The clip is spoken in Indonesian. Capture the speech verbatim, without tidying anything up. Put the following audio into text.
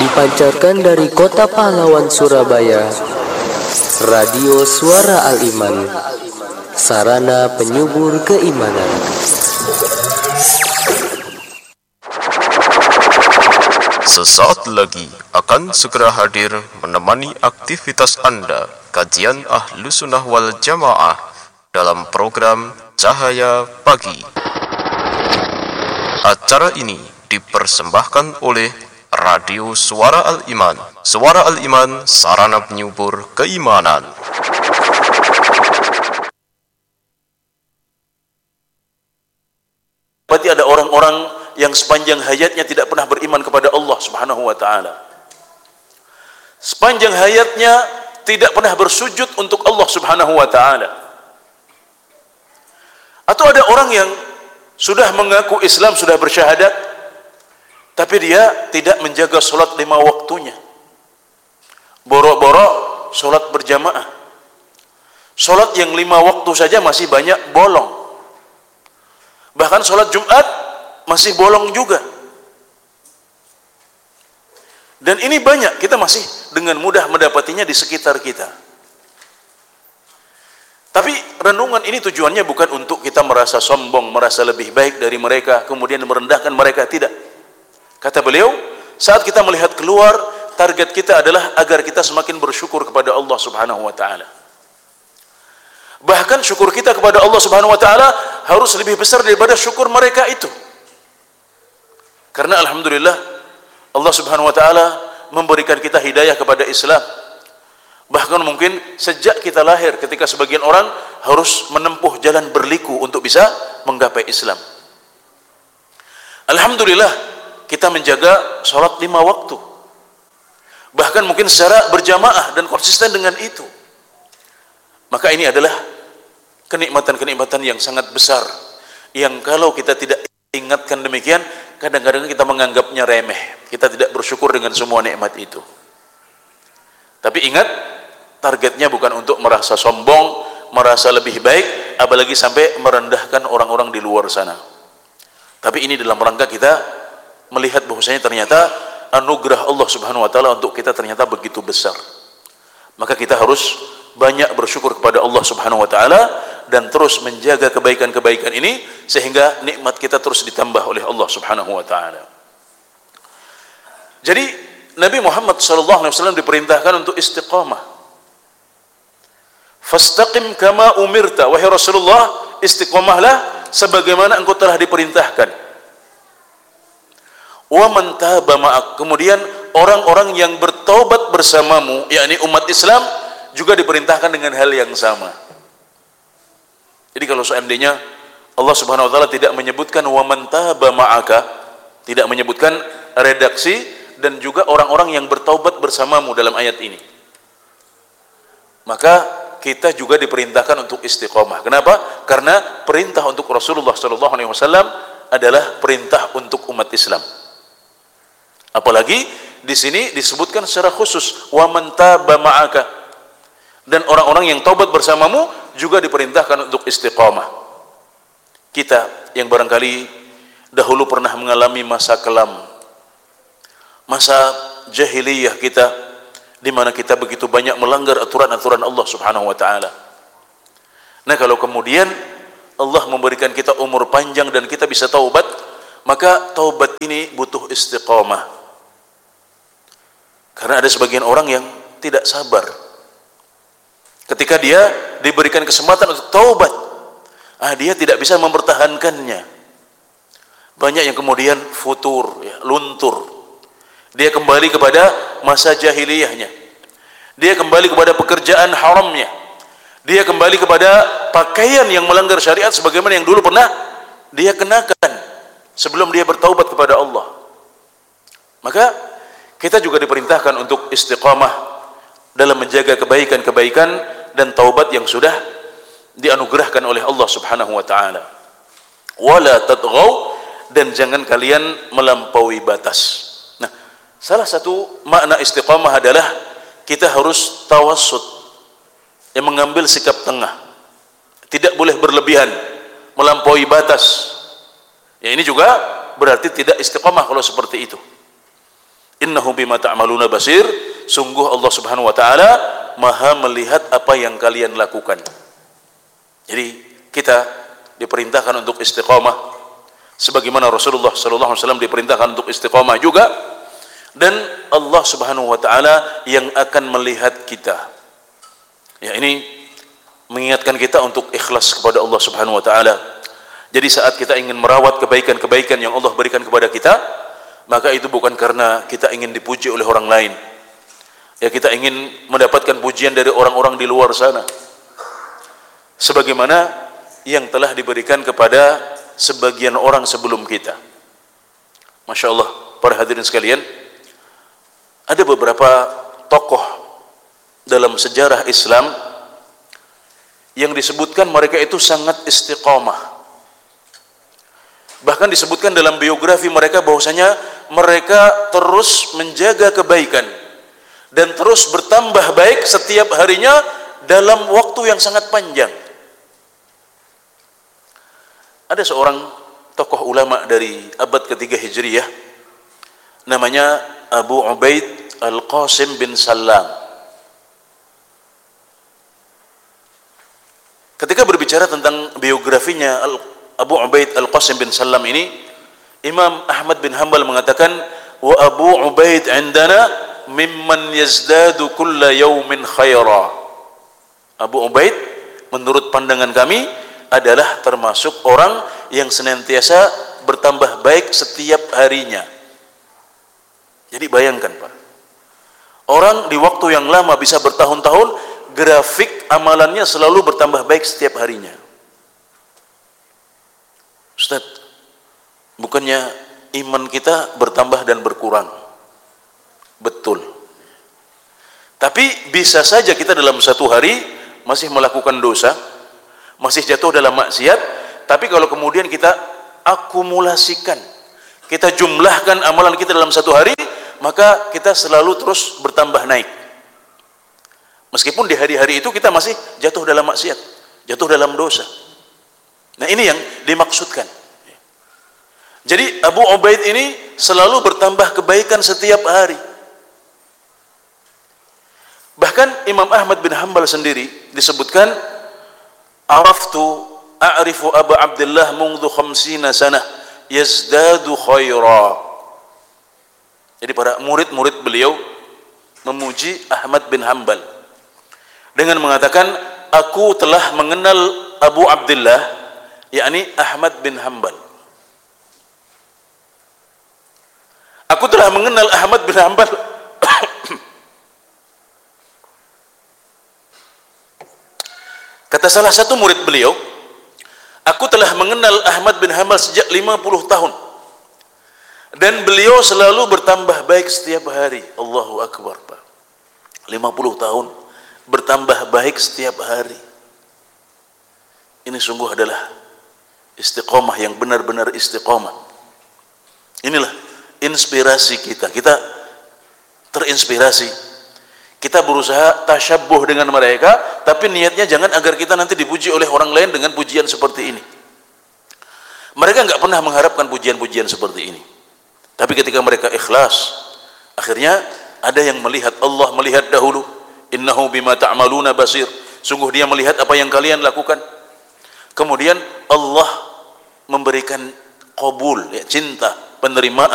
Dipancarkan dari Kota Pahlawan, Surabaya, Radio Suara Al-Iman, sarana penyubur keimanan. Sesaat lagi akan segera hadir menemani aktivitas Anda, kajian Ahlus Sunnah wal Jamaah dalam program Cahaya Pagi. Acara ini dipersembahkan oleh Radio Suara Al-Iman. Suara Al-Iman, sarana penyubur keimanan. Berarti ada orang-orang yang sepanjang hayatnya tidak pernah beriman kepada Allah Subhanahu wa taala. Sepanjang hayatnya tidak pernah bersujud untuk Allah Subhanahu wa taala. Atau ada orang yang sudah mengaku Islam, sudah bersyahadat, tapi dia tidak menjaga sholat lima waktunya. Borok-borok sholat berjamaah. Sholat yang lima waktu saja masih banyak bolong. Bahkan sholat Jumat masih bolong juga. Dan ini banyak, kita masih dengan mudah mendapatinya di sekitar kita. Tapi renungan ini tujuannya bukan untuk kita merasa sombong, merasa lebih baik dari mereka, kemudian merendahkan mereka, tidak. Kata beliau, saat kita melihat keluar, target kita adalah agar kita semakin bersyukur kepada Allah Subhanahu wa taala. Bahkan syukur kita kepada Allah Subhanahu wa taala harus lebih besar daripada syukur mereka itu. Karena alhamdulillah Allah Subhanahu wa taala memberikan kita hidayah kepada Islam. Bahkan mungkin sejak kita lahir, ketika sebagian orang harus menempuh jalan berliku untuk bisa menggapai Islam. Alhamdulillah kita menjaga sholat lima waktu, bahkan mungkin secara berjamaah dan konsisten dengan itu. Maka ini adalah kenikmatan-kenikmatan yang sangat besar, yang kalau kita tidak ingatkan demikian, kadang-kadang kita menganggapnya remeh. Kita tidak bersyukur dengan semua nikmat itu. Tapi ingat, targetnya bukan untuk merasa sombong, merasa lebih baik, apalagi sampai merendahkan orang-orang di luar sana. Tapi ini dalam rangka kita melihat bahwasanya ternyata anugerah Allah Subhanahu wa taala untuk kita ternyata begitu besar. Maka kita harus banyak bersyukur kepada Allah Subhanahu wa taala dan terus menjaga kebaikan-kebaikan ini sehingga nikmat kita terus ditambah oleh Allah Subhanahu wa taala. Jadi Nabi Muhammad sallallahu alaihi wasallam diperintahkan untuk istiqamah. Fastaqim kama umirta, wahai Rasulullah, istiqamahlah sebagaimana engkau telah diperintahkan. Wa man taba ma'ak, kemudian orang-orang yang bertaubat bersamamu, yakni umat Islam, juga diperintahkan dengan hal yang sama. Jadi kalau seandainya Allah Subhanahu wa taala tidak menyebutkan wa man taba ma'aka, tidak menyebutkan redaksi dan juga orang-orang yang bertaubat bersamamu dalam ayat ini, maka kita juga diperintahkan untuk istiqamah. Kenapa? Karena perintah untuk Rasulullah sallallahu alaihi wasallam adalah perintah untuk umat Islam. Apalagi di sini disebutkan secara khusus wa man taba ma'aka, dan orang-orang yang taubat bersamamu juga diperintahkan untuk istiqamah. Kita yang barangkali dahulu pernah mengalami masa kelam, masa jahiliyah kita, di mana kita begitu banyak melanggar aturan-aturan Allah Subhanahu wa taala. Nah, kalau kemudian Allah memberikan kita umur panjang dan kita bisa taubat, maka taubat ini butuh istiqamah. Karena ada sebagian orang yang tidak sabar. Ketika dia diberikan kesempatan untuk taubat, ah, dia tidak bisa mempertahankannya. Banyak yang kemudian futur, ya, luntur. Dia kembali kepada masa jahiliyahnya. Dia kembali kepada pekerjaan haramnya. Dia kembali kepada pakaian yang melanggar syariat sebagaimana yang dulu pernah dia kenakan sebelum dia bertaubat kepada Allah. Maka kita juga diperintahkan untuk istiqamah dalam menjaga kebaikan-kebaikan dan taubat yang sudah dianugerahkan oleh Allah Subhanahu wa taala. Wala tatghaw, dan jangan kalian melampaui batas. Nah, salah satu makna istiqamah adalah kita harus tawassut, yang mengambil sikap tengah. Tidak boleh berlebihan, melampaui batas. Ya, ini juga berarti tidak istiqamah kalau seperti itu. Innahu bima ta'maluna basir. Sungguh Allah Subhanahu wa taala Maha melihat apa yang kalian lakukan. Jadi kita diperintahkan untuk istiqamah sebagaimana Rasulullah sallallahu alaihi wasallam diperintahkan untuk istiqamah juga, dan Allah Subhanahu wa taala yang akan melihat kita. Ya, ini mengingatkan kita untuk ikhlas kepada Allah Subhanahu wa taala. Jadi saat kita ingin merawat kebaikan-kebaikan yang Allah berikan kepada kita, maka itu bukan karena kita ingin dipuji oleh orang lain. Ya, kita ingin mendapatkan pujian dari orang-orang di luar sana, sebagaimana yang telah diberikan kepada sebagian orang sebelum kita. Masya Allah, para hadirin sekalian, ada beberapa tokoh dalam sejarah Islam yang disebutkan mereka itu sangat istiqamah. Bahkan disebutkan dalam biografi mereka bahwasanya mereka terus menjaga kebaikan dan terus bertambah baik setiap harinya dalam waktu yang sangat panjang. Ada seorang tokoh ulama dari abad ketiga Hijriyah, namanya Abu Ubaid Al-Qasim bin Sallam. Ketika berbicara tentang biografinya Abu Ubaid Al-Qasim bin Sallam ini, Imam Ahmad bin Hanbal mengatakan, wa Abu Ubaid indana mimman yazdadu kulla yawmin khaira. Abu Ubaid menurut pandangan kami adalah termasuk orang yang senantiasa bertambah baik setiap harinya. Jadi bayangkan Pak, orang di waktu yang lama bisa bertahun-tahun, grafik amalannya selalu bertambah baik setiap harinya. Ustaz, bukannya iman kita bertambah dan berkurang? Betul. Tapi bisa saja kita dalam satu hari masih melakukan dosa, masih jatuh dalam maksiat, tapi kalau kemudian kita akumulasikan, kita jumlahkan amalan kita dalam satu hari, maka kita selalu terus bertambah naik. Meskipun di hari-hari itu kita masih jatuh dalam maksiat, jatuh dalam dosa. Nah, ini yang dimaksudkan. Jadi Abu Ubaid ini selalu bertambah kebaikan setiap hari. Bahkan Imam Ahmad bin Hanbal sendiri disebutkan, araftu a'rifu Abu Abdullah mundu khamsina sanah yazdadu khaira. Jadi para murid-murid beliau memuji Ahmad bin Hanbal dengan mengatakan, aku telah mengenal Abu Abdullah, yakni Ahmad bin Hanbal. Aku telah mengenal Ahmad bin Hanbal kata salah satu murid beliau, aku telah mengenal Ahmad bin Hanbal sejak lima puluh tahun dan beliau selalu bertambah baik setiap hari. Allahu Akbar Pak, lima puluh tahun bertambah baik setiap hari. Ini sungguh adalah istiqomah yang benar-benar istiqomah. Inilah inspirasi kita. Kita terinspirasi, kita berusaha tasyabbuh dengan mereka, tapi niatnya jangan agar kita nanti dipuji oleh orang lain dengan pujian seperti ini. Mereka enggak pernah mengharapkan pujian-pujian seperti ini, tapi ketika mereka ikhlas, akhirnya ada yang melihat. Allah melihat dahulu, innahu bima ta'maluna basir, sungguh dia melihat apa yang kalian lakukan. Kemudian Allah memberikan qabul, ya, cinta, penerimaan